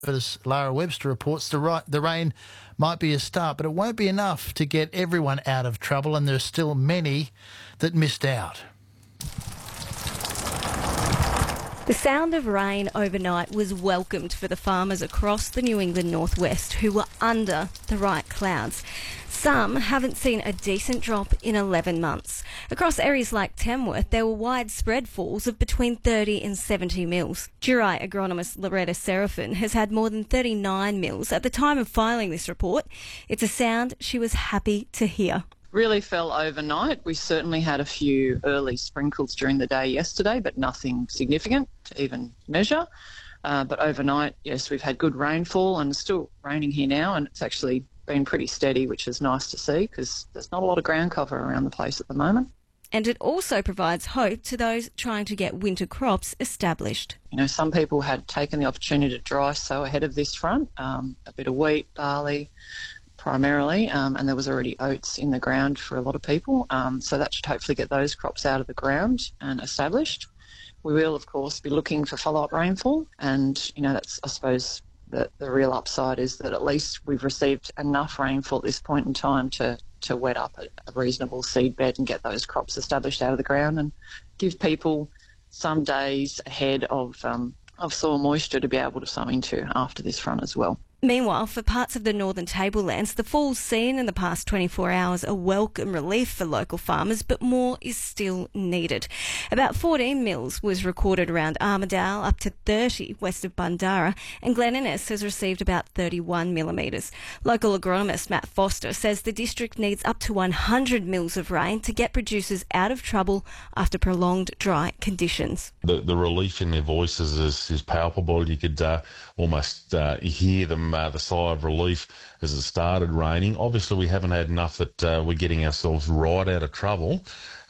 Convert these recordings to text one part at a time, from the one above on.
But as Lara Webster reports, the rain might be a start, but it won't be enough to get everyone out of trouble, and there's still many that missed out. The sound of rain overnight was welcomed for the farmers across the New England northwest who were under the right clouds. Some haven't seen a decent drop in 11 months. Across areas like Tamworth, there were widespread falls of between 30 and 70 mils. Durai agronomist Loretta Seraphin has had more than 39 mils at the time of filing this report. It's a sound she was happy to hear. Really fell overnight. We certainly had a few early sprinkles during the day yesterday, but nothing significant to even measure. But overnight, yes, we've had good rainfall, and it's still raining here now, and it's actually been pretty steady, which is nice to see because there's not a lot of ground cover around the place at the moment. And it also provides hope to those trying to get winter crops established. You know, some people had taken the opportunity to dry sow ahead of this front, a bit of wheat, barley, primarily, and there was already oats in the ground for a lot of people, so that should hopefully get those crops out of the ground and established. We will, of course, be looking for follow-up rainfall, and, you know, that's, I suppose, the real upside is that at least we've received enough rainfall at this point in time to wet up a reasonable seed bed and get those crops established out of the ground and give people some days ahead of soil moisture to be able to sow into after this front as well. Meanwhile, for parts of the northern tablelands, the falls seen in the past 24 hours are welcome relief for local farmers, but more is still needed. About 14 mils was recorded around Armidale, up to 30 west of Bundarra, and Glen Innes has received about 31 millimetres. Local agronomist Matt Foster says the district needs up to 100 mils of rain to get producers out of trouble after prolonged dry conditions. The relief in their voices is palpable. You could almost hear them, the sigh of relief as it started raining. Obviously, we haven't had enough that we're getting ourselves right out of trouble.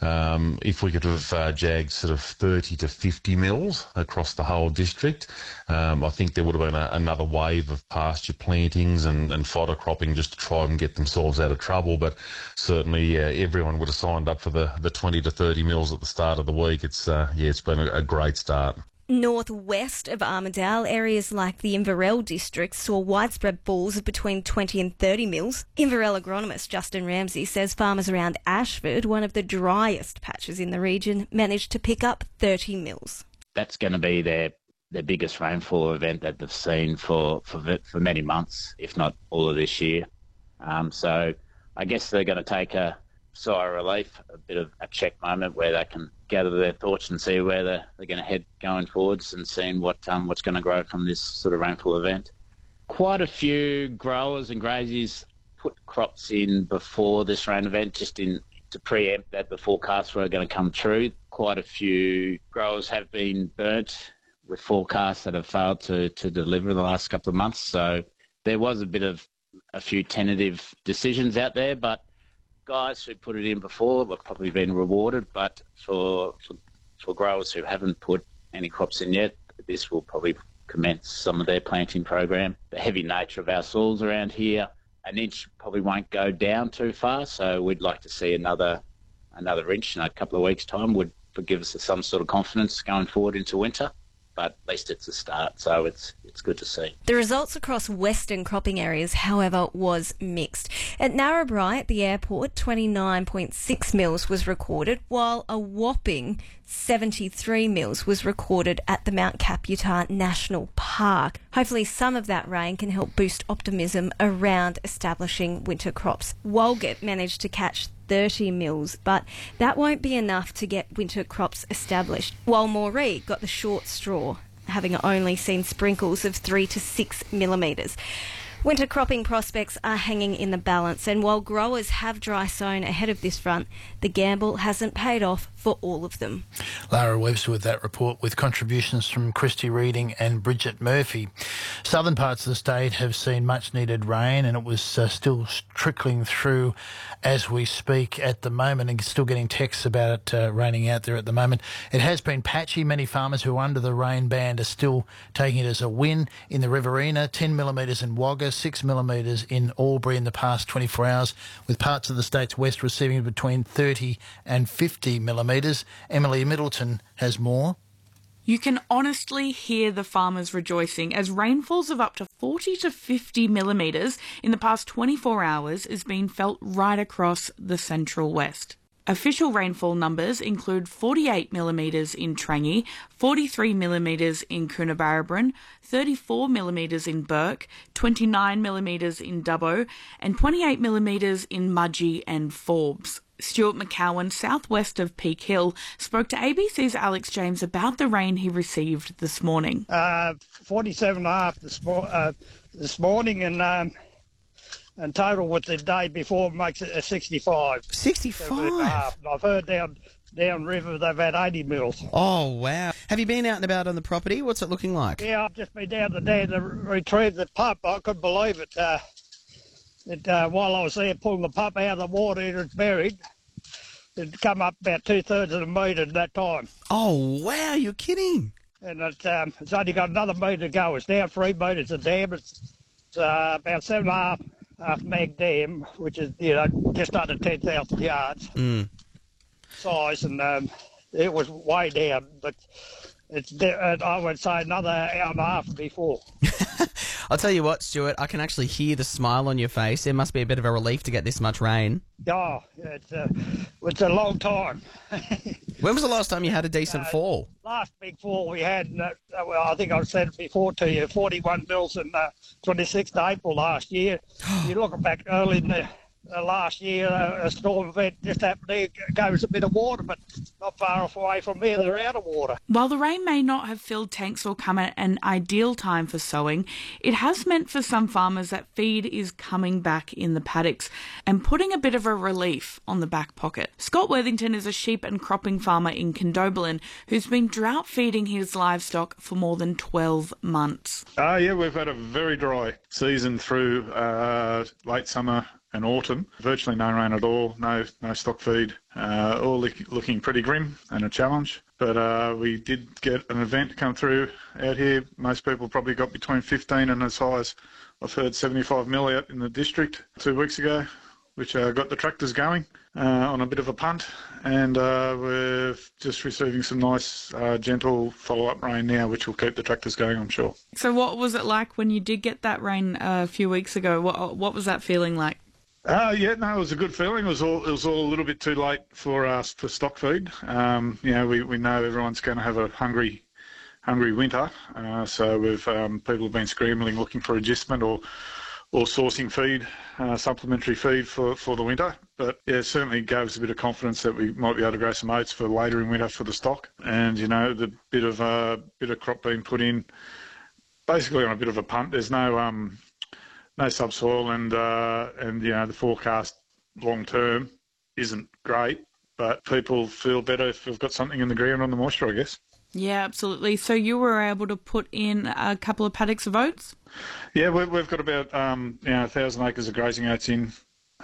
If we could have jagged sort of 30 to 50 mils across the whole district, I think there would have been another wave of pasture plantings and fodder cropping just to try and get themselves out of trouble. But certainly everyone would have signed up for the 20 to 30 mils at the start of the week. It's been a great start. Northwest of Armidale, areas like the Inverell district saw widespread falls of between 20 and 30 mils. Inverell agronomist Justin Ramsey says farmers around Ashford, one of the driest patches in the region, managed to pick up 30 mils. That's going to be their biggest rainfall event that they've seen for many months, if not all of this year. So I guess they're going to take a sigh of relief, a bit of a check moment where they can gather their thoughts and see where they're going to head going forwards and seeing what's going to grow from this sort of rainfall event. Quite a few growers and graziers put crops in before this rain event just to preempt that the forecasts were going to come true. Quite a few growers have been burnt with forecasts that have failed to deliver in the last couple of months. So there was a few tentative decisions out there, but guys who put it in before were probably been rewarded, but for growers who haven't put any crops in yet, this will probably commence some of their planting program. The heavy nature of our soils around here, an inch probably won't go down too far, so we'd like to see another inch in a couple of weeks' time would give us some sort of confidence going forward into winter. But at least it's a start, so it's good to see. The results across western cropping areas, however, was mixed. At Narrabri, at the airport, 29.6 mils was recorded, while a whopping 73 mils was recorded at the Mount Cap-Utah National Park. Hopefully some of that rain can help boost optimism around establishing winter crops. Walgett managed to catch 30 mils, but that won't be enough to get winter crops established, while Moree got the short straw, having only seen sprinkles of 3 to 6 millimetres. Winter cropping prospects are hanging in the balance, and while growers have dry sown ahead of this front, the gamble hasn't paid off for all of them. Lara Webster with that report, with contributions from Christy Reading and Bridget Murphy. Southern parts of the state have seen much needed rain, and it was still trickling through as we speak at the moment, and still getting texts about it raining out there at the moment. It has been patchy. Many farmers who are under the rain band are still taking it as a win. In the Riverina, 10 millimetres in Wagga, 6 millimetres in Albury in the past 24 hours, with parts of the state's west receiving between 30 and 50 millimetres. Emily Middleton has more. You can honestly hear the farmers rejoicing as rainfalls of up to 40 to 50 millimetres in the past 24 hours is being felt right across the central west. Official rainfall numbers include 48 millimetres in Trangie, 43 millimetres in Coonabarabran, 34 millimetres in Burke, 29 millimetres in Dubbo, and 28 millimetres in Mudgee and Forbes. Stuart McCowan, southwest of Peak Hill, spoke to ABC's Alex James about the rain he received this morning. 47.5 this morning, and total with the day before makes it a 65. 65? I've heard down river they've had 80 mils. Oh, wow. Have you been out and about on the property? What's it looking like? Yeah, I've just been down there to retrieve the pup. I couldn't believe it. While I was there pulling the pup out of the water, it was buried. It'd come up about 2/3 of a metre at that time. Oh, wow, you're kidding. And it's only got another metre to go. It's down 3 metres, the dam. It's about 7.5 meg dam, which is, just under 10,000 yards size. And it was way down, but I would say another hour and a half before. I'll tell you what, Stuart, I can actually hear the smile on your face. It must be a bit of a relief to get this much rain. Oh, it's a long time. When was the last time you had a decent fall? Last big fall we had, I think I've said it before to you, 41 mils in 26th April last year. You're looking back early in the last year, a storm event just happened there, gave us a bit of water, but not far off away from here, they're out of water. While the rain may not have filled tanks or come at an ideal time for sowing, it has meant for some farmers that feed is coming back in the paddocks and putting a bit of a relief on the back pocket. Scott Worthington is a sheep and cropping farmer in Condobolin who's been drought feeding his livestock for more than 12 months. Yeah, we've had a very dry season through late summer and autumn. Virtually no rain at all, no stock feed, all looking pretty grim and a challenge. But we did get an event come through out here. Most people probably got between 15 and as high as, I've heard, 75 mil out in the district 2 weeks ago, which got the tractors going on a bit of a punt. And we're just receiving some nice, gentle follow-up rain now, which will keep the tractors going, I'm sure. So what was it like when you did get that rain a few weeks ago? What was that feeling like? It was a good feeling. It was all a little bit too late for us for stock feed. We know everyone's going to have a hungry winter. So we've people have been scrambling, looking for adjustment or sourcing feed, supplementary feed for the winter. But yeah, certainly gave us a bit of confidence that we might be able to grow some oats for later in winter for the stock. And the bit of crop being put in, basically on a bit of a punt. There's no subsoil, and the forecast long term isn't great, but people feel better if we've got something in the ground on the moisture, I guess. Yeah, absolutely. So you were able to put in a couple of paddocks of oats? Yeah, we've got about 1,000 acres of grazing oats in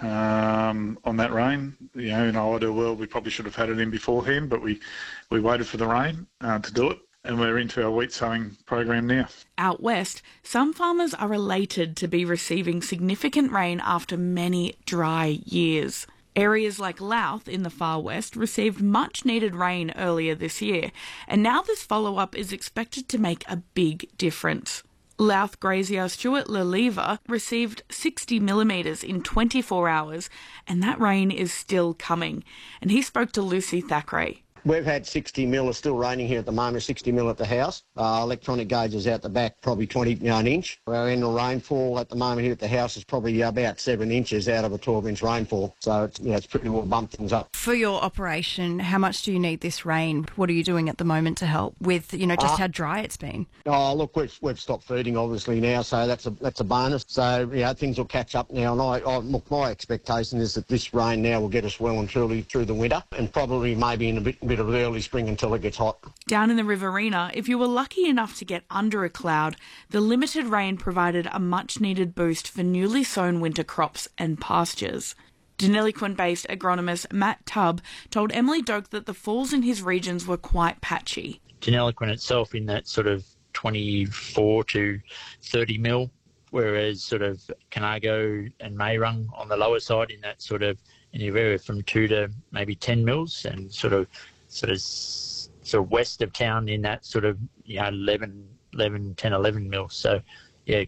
on that rain. In an ideal world, we probably should have had it in beforehand, but we waited for the rain to do it. And we're into our wheat sowing program now. Out west, some farmers are elated to be receiving significant rain after many dry years. Areas like Louth in the far west received much needed rain earlier this year, and now this follow-up is expected to make a big difference. Louth grazier Stuart Leliva received 60 millimetres in 24 hours, and that rain is still coming. And he spoke to Lucy Thackeray. We've had 60 mil, it's still raining here at the moment, 60 mil at the house. Electronic gauges out the back, probably 20 an inch. Our annual rainfall at the moment here at the house is probably about 7 inches out of a 12-inch rainfall. So it's pretty well bumped things up. For your operation, how much do you need this rain? What are you doing at the moment to help with, just how dry it's been? Oh, look, we've stopped feeding obviously now, so that's a bonus. So, things will catch up now. And my expectation is that this rain now will get us well and truly through the winter, and probably maybe in a bit of early spring until it gets hot. Down in the Riverina, if you were lucky enough to get under a cloud, the limited rain provided a much-needed boost for newly sown winter crops and pastures. Deniliquin-based agronomist Matt Tubb told Emily Doak that the falls in his regions were quite patchy. Deniliquin itself in that sort of 24 to 30 mil, whereas sort of Conago and Mayrung on the lower side in that sort of in the area from 2 to maybe 10 mils, and sort of sort of west of town in that sort of 11 mil. So